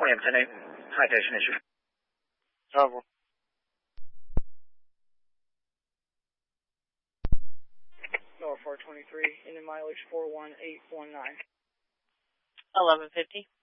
William 10-8, high station issue. Over. Nor 423, Indian mileage 41819. 1150.